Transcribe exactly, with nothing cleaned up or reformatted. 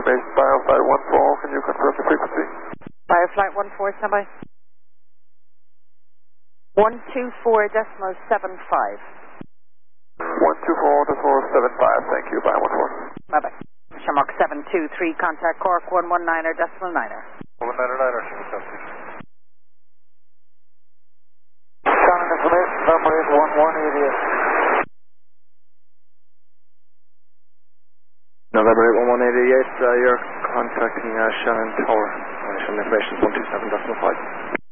confirmation, Bioflight one four, can you confirm the frequency? Bioflight one four, standby. one two four decimal seven five. one two four decimal seven five, thank you, Bio one four. Bye-bye. Shamrock seven two three, contact Cork one one niner decimal niner. one niner niner, Shamrock seven two. Shannon information, number is one one eighty-eight. November eight one one eighty-eight, uh, you're contacting uh, Shannon Tower. Initial information is one two seven decimal five.